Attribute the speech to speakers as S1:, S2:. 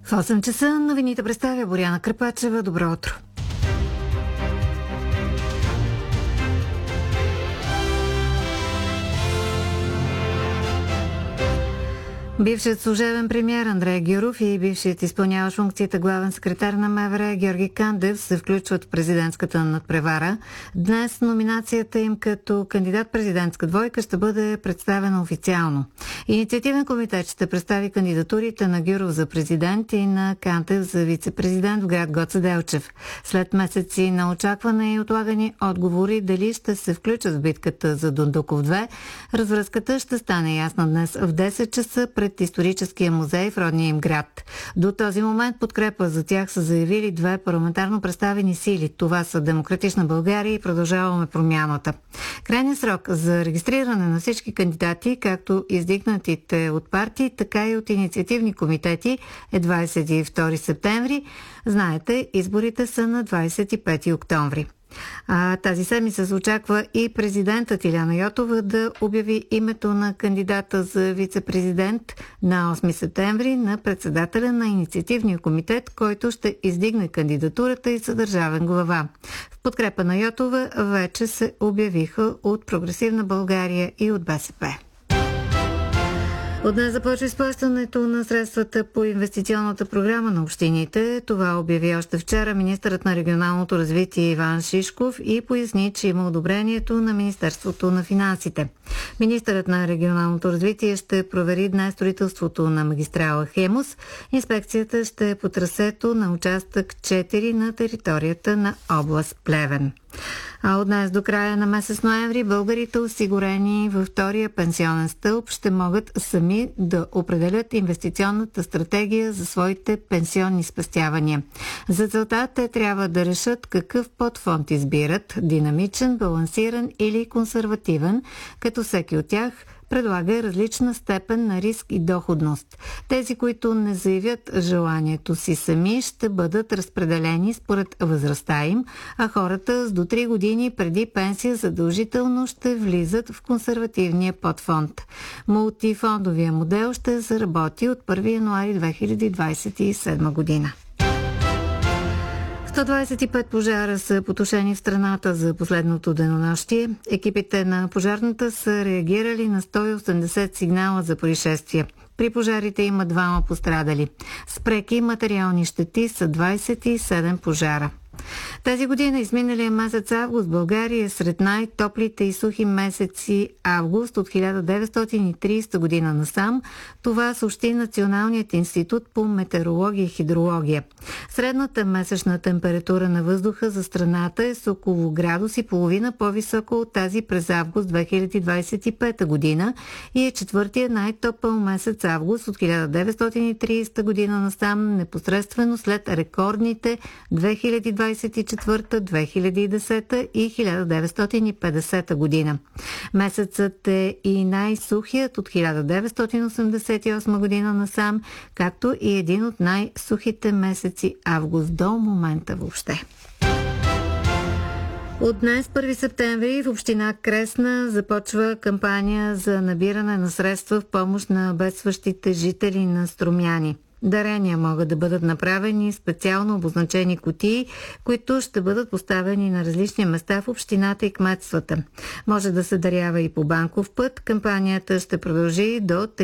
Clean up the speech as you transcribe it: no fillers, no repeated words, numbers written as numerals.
S1: В 8 часа новините представя Боряна Кръпачева. Добро утро! Бившият служебен премиер Андрей Гюров и бившият изпълняващ функцията главен секретар на МВР Георги Кандев се включват в президентската надпревара. Днес номинацията им като кандидат-президентска двойка ще бъде представена официално. Инициативен комитет ще представи кандидатурите на Гюров за президент и на Кандев за вице-президент в град Гоце Делчев. След месеци на очакване и отлагани отговори дали ще се включат в битката за Дондуков 2, развръзката ще стане ясна днес в 10 часа пред историческия музей в родния им град. До този момент подкрепа за тях са заявили две парламентарно представени сили. Това са Демократична България и Продължаваме промяната. Крайният срок за регистриране на всички кандидати, както издигнатите от партии, така и от инициативни комитети, е 22 септември. Знаете, изборите са на 25 октомври. Тази седмица се очаква и президентът Иляна Йотова да обяви името на кандидата за вице-президент на 8 септември на председателя на инициативния комитет, който ще издигне кандидатурата и съдържавен глава. В подкрепа на Йотова вече се обявиха от Прогресивна България и от БСП. От днес започва изплащането на средствата по инвестиционната програма на общините. Това обяви още вчера министърът на регионалното развитие Иван Шишков и поясни, че има одобрението на Министерството на финансите. Министърът на регионалното развитие ще провери днес строителството на магистрала Хемус. Инспекцията ще е по трасето на участък 4 на територията на област Плевен. От днес до края на месец ноември българите, осигурени във втория пенсионен стълб, ще могат сами да определят инвестиционната стратегия за своите пенсионни спестявания. За целта те трябва да решат какъв подфонд избират – динамичен, балансиран или консервативен, като всеки от тях предлага различна степен на риск и доходност. Тези, които не заявят желанието си сами, ще бъдат разпределени според възрастта им, а хората с до 3 години преди пенсия задължително ще влизат в консервативния подфонд. Мултифондовия модел ще заработи от 1 януари 2027 година. 125 пожара са потушени в страната за последното денонощие. Екипите на пожарната са реагирали на 180 сигнала за происшествия. При пожарите има 2 пострадали. С преки материални щети са 27 пожара. Тази година, изминалия месец август, България е сред най-топлите и сухи месеци август от 1930 година насам. Това съобщи Националният институт по метеорология и хидрология. Средната месечна температура на въздуха за страната е с около градус и половина по-висока от тази през август 2025 година и е четвъртия най-топъл месец август от 1930 година насам, непосредствено след рекордните 2024, 2010 и 1950 година. Месецът е и най-сухият от 1988 година насам, както и един от най-сухите месеци август до момента въобще. От днес, 1 септември, в община Кресна започва кампания за набиране на средства в помощ на бедстващите жители на Струмяни. Дарения могат да бъдат направени специално обозначени кутии, които ще бъдат поставени на различни места в общината и кметствата. Може да се дарява и по банков път. Кампанията ще продължи до